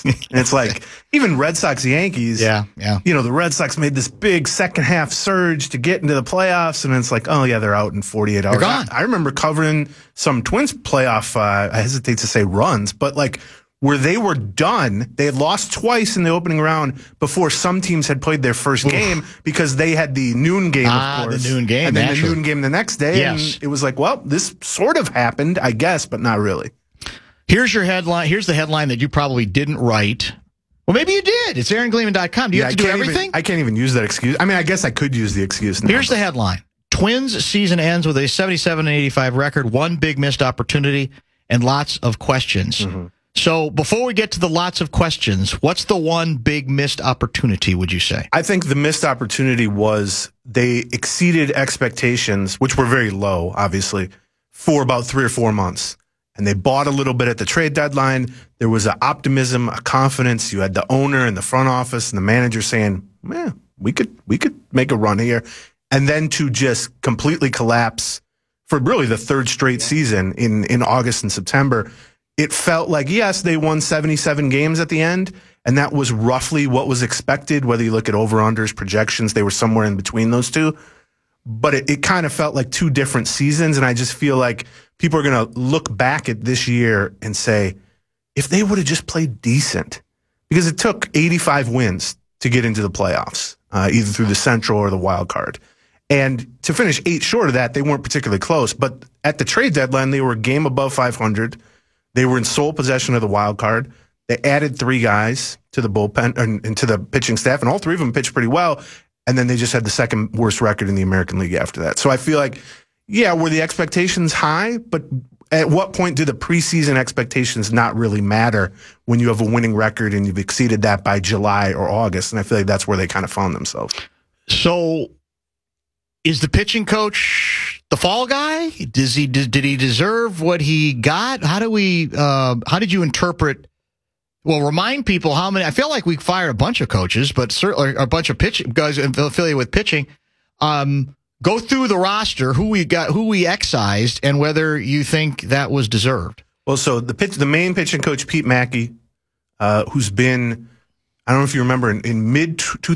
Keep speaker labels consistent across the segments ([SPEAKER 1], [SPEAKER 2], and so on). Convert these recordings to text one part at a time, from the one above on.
[SPEAKER 1] And it's like, even Red Sox, Yankees.
[SPEAKER 2] Yeah.
[SPEAKER 1] The Red Sox made this big second half surge to get into the playoffs, and it's like, oh yeah, they're out in 48 hours.
[SPEAKER 2] They're gone.
[SPEAKER 1] I remember covering some Twins playoff, I hesitate to say runs, but like where they were done, they had lost twice in the opening round before some teams had played their first game because they had the noon game, of course.
[SPEAKER 2] The noon game,
[SPEAKER 1] and then
[SPEAKER 2] naturally.
[SPEAKER 1] the noon game the next day.
[SPEAKER 2] Yes.
[SPEAKER 1] And it was like, well, this sort of happened, I guess, but not really.
[SPEAKER 2] Here's your headline. Here's the headline that you probably didn't write. Well, maybe you did. It's AaronGleeman.com. Do you have to do everything?
[SPEAKER 1] I can't even use that excuse. I mean, I guess I could use the excuse now.
[SPEAKER 2] Here's the headline. Twins season ends with a 77-85 record, one big missed opportunity, and lots of questions.
[SPEAKER 1] Mm-hmm.
[SPEAKER 2] So before we get to the lots of questions, what's the one big missed opportunity, would you say?
[SPEAKER 1] I think the missed opportunity was they exceeded expectations, which were very low, obviously, for about 3 or 4 months. And they bought a little bit at the trade deadline. There was an optimism, a confidence. You had the owner and the front office and the manager saying, man, we could make a run here. And then to just completely collapse for really the third straight season in August and September. It felt like, yes, they won 77 games at the end, and that was roughly what was expected. Whether you look at over-unders, projections, they were somewhere in between those two. But it kind of felt like two different seasons, and I just feel like people are going to look back at this year and say, if they would have just played decent, because it took 85 wins to get into the playoffs, either through the Central or the wild card. And to finish 8 short of that, they weren't particularly close. But at the trade deadline, they were a game above 500. They were in sole possession of the wild card. They added 3 guys to the bullpen and to the pitching staff, and all 3 of them pitched pretty well. And then they just had the second worst record in the American League after that. So I feel like, yeah, were the expectations high? But at what point do the preseason expectations not really matter when you have a winning record and you've exceeded that by July or August? And I feel like that's where they kind of found themselves.
[SPEAKER 2] So is the pitching coach the fall guy? Did he deserve what he got? How did you interpret? Well, remind people how many. I feel like we fired a bunch of coaches, but certainly a bunch of pitching guys affiliated with pitching. Go through the roster, who we excised, and whether you think that was deserved.
[SPEAKER 1] Well, so the main pitching coach, Pete Mackey, who's been, I don't know if you remember, in mid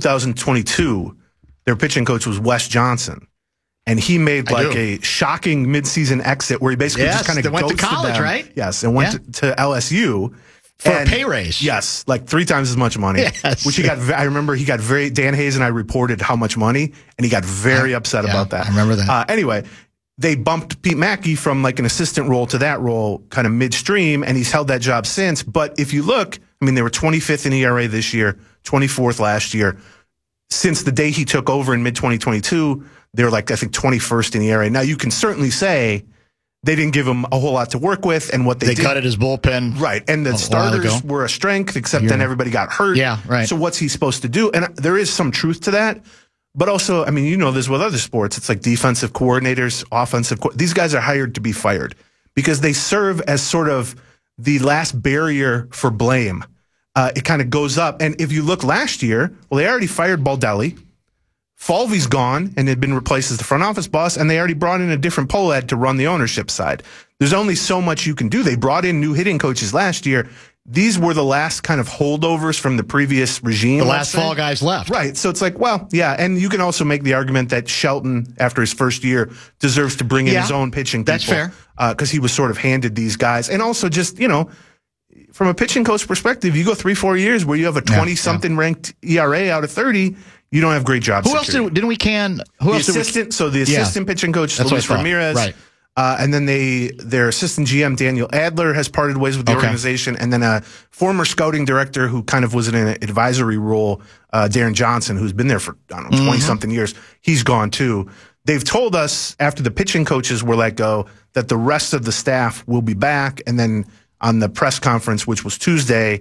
[SPEAKER 1] 2022, their pitching coach was Wes Johnson. And he made a shocking midseason exit where he basically just kind of
[SPEAKER 2] went to college, right?
[SPEAKER 1] Yes, and went to LSU.
[SPEAKER 2] For a pay raise.
[SPEAKER 1] Yes, like 3 times as much money.
[SPEAKER 2] Yes.
[SPEAKER 1] Which he got, I remember he got Dan Hayes and I reported how much money, and he got very upset about that.
[SPEAKER 2] I remember that.
[SPEAKER 1] Anyway, they bumped Pete Mackey from like an assistant role to that role kind of midstream, and he's held that job since. But if you look, I mean, they were 25th in ERA this year, 24th last year. Since the day he took over in mid-2022, they're like, I think, 21st in ERA. Now, you can certainly say they didn't give him a whole lot to work with, and what they did,
[SPEAKER 2] cut at his bullpen.
[SPEAKER 1] Right, and the starters were a strength, except then everybody got hurt.
[SPEAKER 2] Yeah, right.
[SPEAKER 1] So what's he supposed to do? And there is some truth to that. But also, I mean, you know this with other sports. It's like defensive coordinators, offensive these guys are hired to be fired because they serve as sort of the last barrier for blame. It kind of goes up. And if you look last year, well, they already fired Baldelli. Falvey's gone and had been replaced as the front office boss, and they already brought in a different Pohlad to run the ownership side. There's only so much you can do. They brought in new hitting coaches last year. These were the last kind of holdovers from the previous regime.
[SPEAKER 2] The last fall guys left.
[SPEAKER 1] Right. So it's like, well, yeah. And you can also make the argument that Shelton, after his first year, deserves to bring in his own pitching people.
[SPEAKER 2] That's fair.
[SPEAKER 1] Because he was sort of handed these guys. And also just, from a pitching coach perspective, you go 3-4 years where you have a 20-something ranked ERA out of 30, you don't have great job security.
[SPEAKER 2] Who else didn't we can? Who else
[SPEAKER 1] The assistant pitching coach, Luis Ramirez.
[SPEAKER 2] Right.
[SPEAKER 1] And then their assistant GM, Daniel Adler, has parted ways with the organization. And then a former scouting director who kind of was in an advisory role, Darren Johnson, who's been there for, 20-something years. He's gone too. They've told us after the pitching coaches were let go that the rest of the staff will be back. And then on the press conference, which was Tuesday,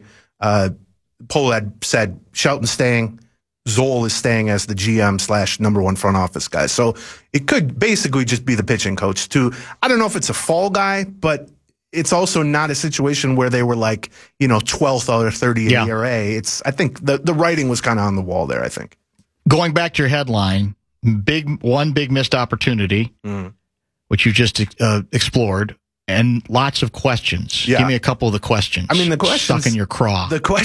[SPEAKER 1] Pohlad said Shelton's staying. Zoll is staying as the GM / number 1 front office guy. So it could basically just be the pitching coach too. I don't know if it's a fall guy, but it's also not a situation where they were like, 12th out of 30 in ERA. I think the writing was kind of on the wall there, I think.
[SPEAKER 2] Going back to your headline, one big missed opportunity, which you just explored, and lots of questions.
[SPEAKER 1] Yeah.
[SPEAKER 2] Give me a couple of the questions.
[SPEAKER 1] I mean, the questions
[SPEAKER 2] stuck in your craw.
[SPEAKER 1] The question